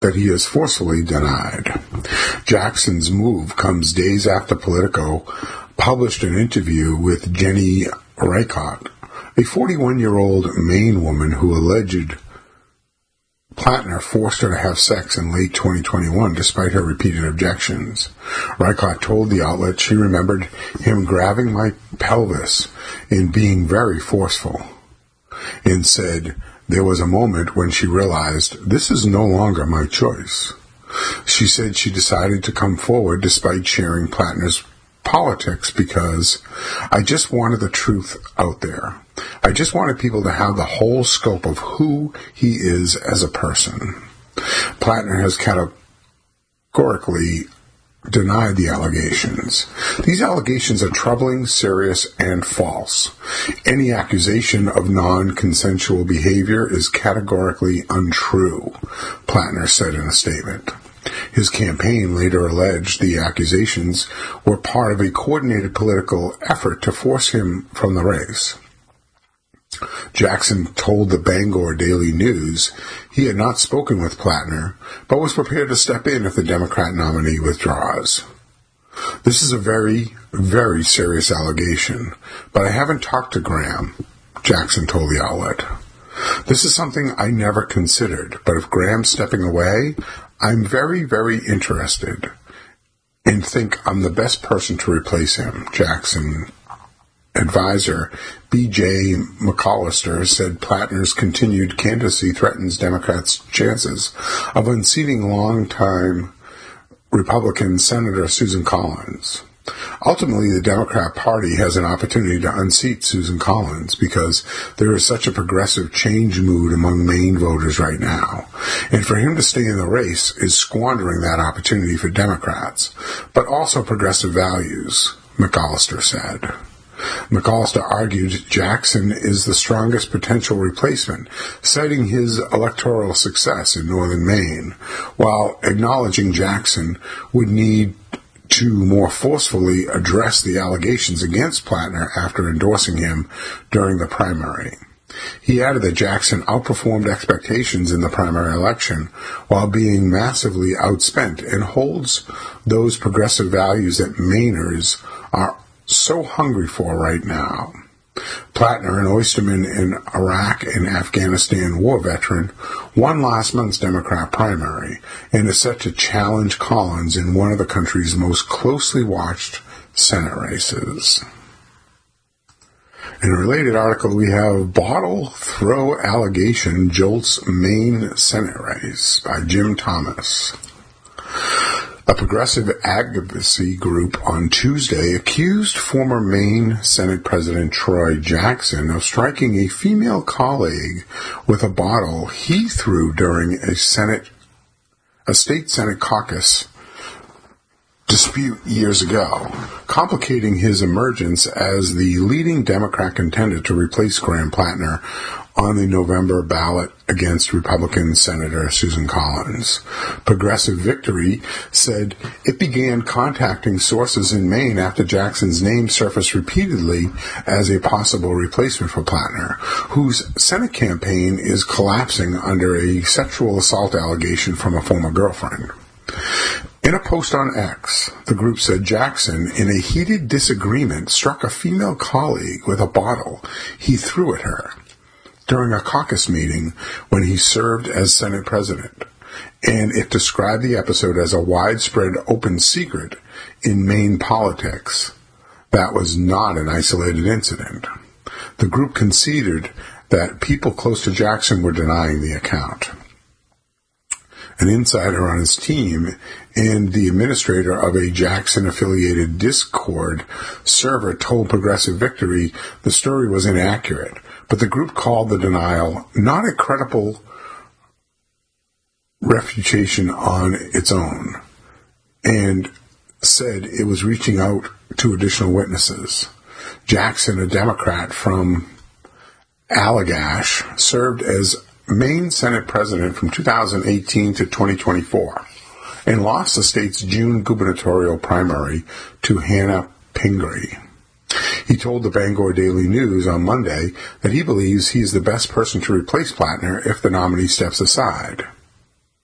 that he has forcefully denied. Jackson's move comes days after Politico published an interview with Jenny Reichert, a 41-year-old Maine woman who alleged Plattner forced her to have sex in late 2021 despite her repeated objections. Reichert told the outlet she remembered him grabbing my pelvis and being very forceful, and said there was a moment when she realized this is no longer my choice. She said she decided to come forward despite sharing Plattner's politics because I just wanted the truth out there. I just wanted people to have the whole scope of who he is as a person. Plattner has categorically denied the allegations. These allegations are troubling, serious, and false. Any accusation of non-consensual behavior is categorically untrue, Plattner said in a statement. His campaign later alleged the accusations were part of a coordinated political effort to force him from the race. Jackson told the Bangor Daily News he had not spoken with Plattner, but was prepared to step in if the Democrat nominee withdraws. This is a very, very serious allegation, but I haven't talked to Graham, Jackson told the outlet. This is something I never considered, but if Graham's stepping away, I'm very, very interested and think I'm the best person to replace him, Jackson advisor B.J. McAllister said Plattner's continued candidacy threatens Democrats' chances of unseating longtime Republican Senator Susan Collins. Ultimately, the Democrat Party has an opportunity to unseat Susan Collins because there is such a progressive change mood among Maine voters right now. And for him to stay in the race is squandering that opportunity for Democrats, but also progressive values, McAllister said. McAllister argued Jackson is the strongest potential replacement, citing his electoral success in northern Maine, while acknowledging Jackson would need to more forcefully address the allegations against Plattner after endorsing him during the primary. He added that Jackson outperformed expectations in the primary election while being massively outspent and holds those progressive values that Mainers are so hungry for right now. Plattner, an oysterman and Iraq and Afghanistan war veteran, won last month's Democrat primary and is set to challenge Collins in one of the country's most closely watched Senate races. In a related article, we have Bottle Throw Allegation Jolts Maine Senate Race by Jim Thomas. A progressive advocacy group on Tuesday accused former Maine Senate President Troy Jackson of striking a female colleague with a bottle he threw during a state Senate caucus dispute years ago, complicating his emergence as the leading Democrat contender to replace Graham Plattner on the November ballot against Republican Senator Susan Collins. Progressive Victory said it began contacting sources in Maine after Jackson's name surfaced repeatedly as a possible replacement for Plattner, whose Senate campaign is collapsing under a sexual assault allegation from a former girlfriend. In a post on X, the group said Jackson, in a heated disagreement, struck a female colleague with a bottle he threw at her during a caucus meeting when he served as Senate president, and it described the episode as a widespread open secret in Maine politics. That was not an isolated incident. The group conceded that people close to Jackson were denying the account. An insider on his team and the administrator of a Jackson-affiliated Discord server told Progressive Victory the story was inaccurate, but the group called the denial not a credible refutation on its own and said it was reaching out to additional witnesses. Jackson, a Democrat from Allagash, served as Maine Senate President from 2018 to 2024 and lost the state's June gubernatorial primary to Hannah Pingree. He told the Bangor Daily News on Monday that he believes he is the best person to replace Plattner if the nominee steps aside.